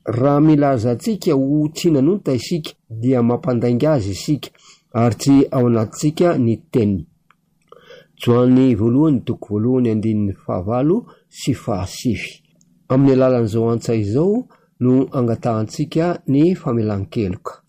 raha milaza antsika ho tsinanota isika dia mampandainga azy isika ary tsy ao anatintsika ny teniny. Joany voalohany toko voalohany 9:5 amin'ny alalan'izao antsay izao no angatahantsika ny famelan-keloka.